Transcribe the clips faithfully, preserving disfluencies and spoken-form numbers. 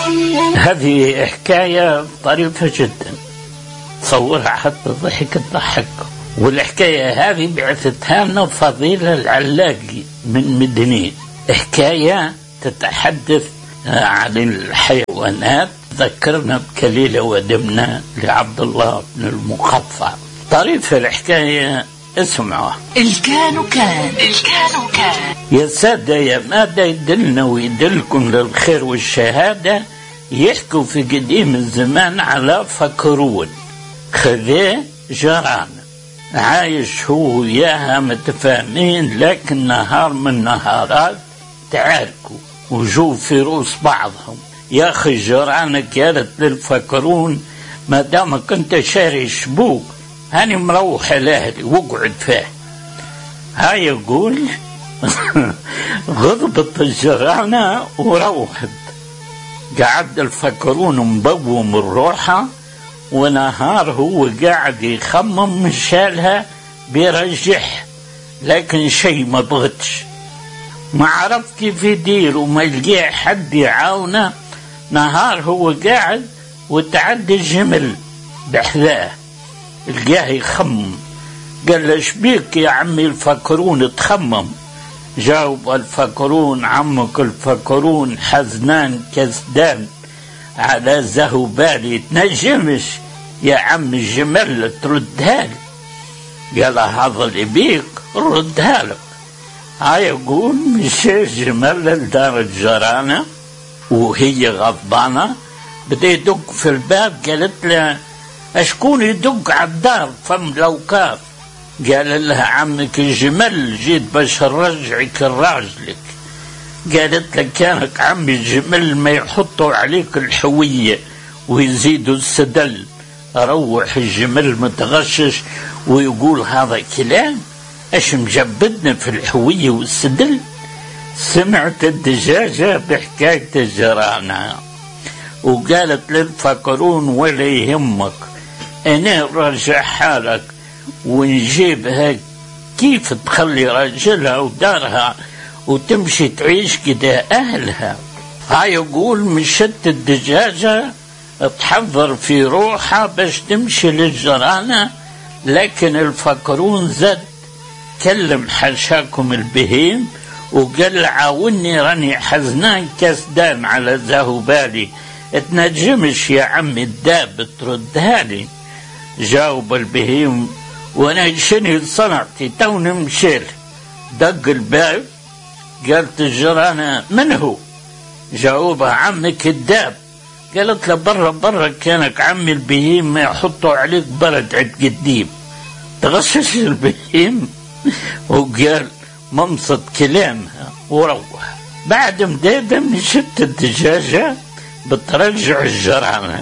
هذه حكاية طريفة جدا، تصورها حتى ضحك تضحك. والحكاية هذه بعثتها لنا فضيلة العلاقي من مدنين، حكاية تتحدث عن الحيوانات، ذكرنا بكليلة ودمنا لعبد الله بن المقفع. طريفة الحكاية اسمعوا. الكان كان الكان كان يا سادة يا مادة، يدلنا ويدلكم للخير والشهادة. يحكوا في قديم الزمان على فكرون خذيه جران، عايش هو وياها متفاهمين، لكن نهار من نهارات تعاركوا وجوا في رؤوس بعضهم. يا أخي جرانك قالت للفكرون ما دامك أنت شاري شبوك هاني مروح لأهلي واقعد فيه. هاي يقول غضبت الجرانة وروحت. قعد الفكرون مبوم الروحة، ونهار هو قاعد يخمم من شالها بيرجح، لكن شيء ما بغتش، ما عرف كيف يدير وما يلقى حد يعاونه. نهار هو قاعد وتعدي الجمل بحذاه، لقاه يخمم. قال له شبيك يا عمي الفكرون تخمم؟ جاوب الفكرون عمك الفكرون حزنان كسدان على ذهبالي، تنجمش يا عم الجمل تردها لي. قال هذا اللي بيك ردها لك. هاي يقول مشي الجمل لدار الجرانة وهي غضبانة، بدا يدق في الباب. قالت له اشكون يدق على الدار فم لو كاف؟ قال لها عمك الجمل جيت باش نرجعك لراجلك. قالت لك كانك عمي الجمل ما يحطوا عليك الحوية ويزيدوا السدل. روح الجمل متغشش ويقول هذا كلام، ايش مجبدنا في الحوية والسدل؟ سمعت الدجاجة بحكاية الجرانة وقالت للفكرون ولا يهمك، انا رجع حالك ونجيبها كيف تخلي راجلها ودارها وتمشي تعيش كده أهلها. هاي يقول مشت الدجاجة تحضر في روحها باش تمشي للجرانة، لكن الفكرون زد كلم حشاكم البهيم وقال عاوني راني حزنان كسدان على ذهبالي، تنجمش يا عمي الداب تردها لي. جاوب البهيم وانا شنو صنعتي توني مشيل. دق الباب، قالت الجرانة من هو؟ جاوبها عمك الداب. قالت له برا برا كانك عمي البهيم ما يحطوا عليك برد عند قديم. تغشش البهيم وقال ممصد كلامها وروح. بعد مدادة مشت الدجاجة بترجع الجرانة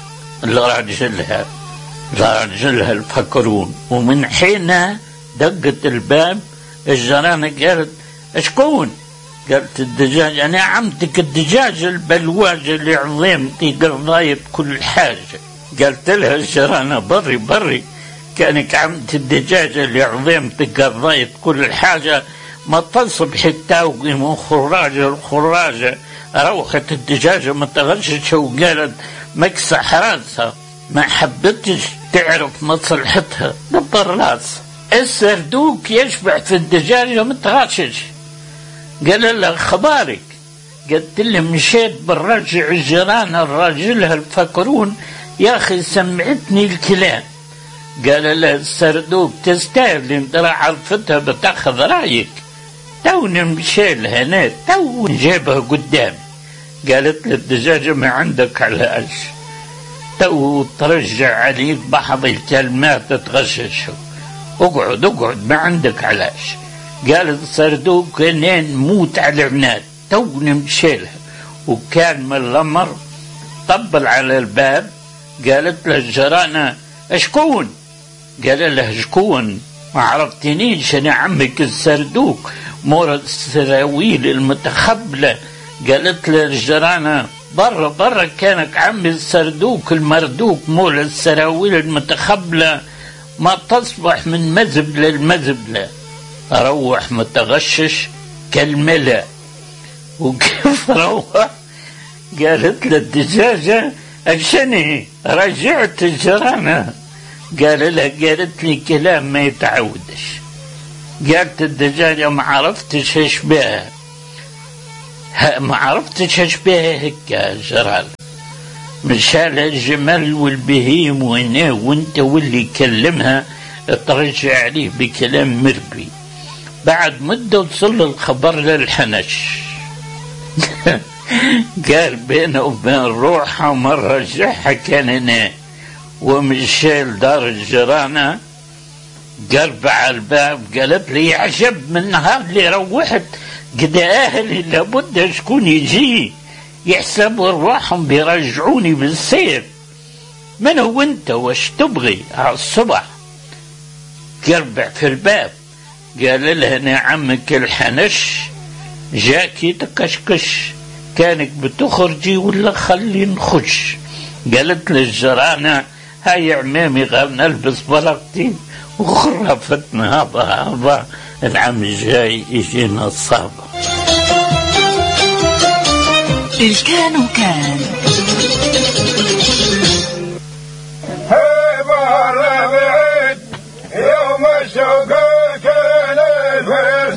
لراجلها لراجلها الفكرون. ومن حينها دقت الباب الجرانة قالت اشكون؟ قالت الدجاج انا عمتك الدجاج البلواجة اللي عظيمتي قرضاية بكل حاجة. قالت لها الجرانة بري بري كانك عمت الدجاجة اللي عظيمتك قرضاية بكل حاجة، ما تصبح التاوقي من خراجة الخراجة. روحت الدجاجة متغششة وقالت مكسح راسها، ما حبتش تعرف مصلحتها دبر راسها. السردوك يشبع في الدجاجة متغشش. قال لها خبارك؟ قلت له مشيت بالرجع الجيران الراجلها الفكرون يا أخي سمعتني الكلام. قال له السردوك تستاهل انت عرفتها بتاخذ رايك، توني مشي لها هنا تو جابها قدام. قالت له الدجاجة ما عندك علاج، تو ترجع عليك بعض الكلمات تتغشش، اقعد اقعد ما عندك علاج. قال السردوك انا نموت على عناد توني مشي لها. وكان من الامر طبل على الباب. قالت له الجرانة اشكون؟ قال له شكون؟ ما عرفتنيش انا عمك السردوك مور السراويل المتخبلة. قالت له الجرانة برا برا كانك عمي السردوك المردوك مول السراويل المتخبلة، ما تصبح من مزبلة المزبلة. روح متغشش كالملا. وكيف روح قالت له الدجاجة عشاني رجعت الجرانة. قال لها قالت لي كلام ما يتعودش. قالت الدجاجة ما عرفتش ايش بها، ما عرفتش ايش بها هيك جرال، مشال الجمل والبهيم وينه وانت واللي يكلمها ترجع عليه بكلام مربي. بعد مدة وصل الخبر للحنش. قال بينه وبين روحها وما رجعها كان هنا، ومشى لدار الجيرانة قرب على الباب. قالت لي عجب من نهار اللي روحت قد اهلي لابد شكون يجي يحسبوا ارواحهم بيرجعوني بالسيف. من هو انت واش تبغي على الصبح؟ قربع في الباب. قال لها انا عمك الحنش جاكي تكشكش، كانك بتخرجي ولا خلي نخش؟ قالت للجيرانة هاي عمامي غير نلبس بلغتي وخرفتنا هذا هذا العام الجاي يجينا الصابة. الكان وكان هيبة بعيد يوم الشوق كان الفيل